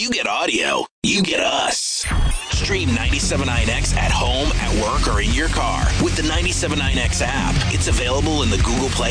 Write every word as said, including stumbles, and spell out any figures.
you get audio, you get us. Stream ninety-seven point nine X at home, at work, or in your car with the ninety-seven point nine X app. It's available in the Google Play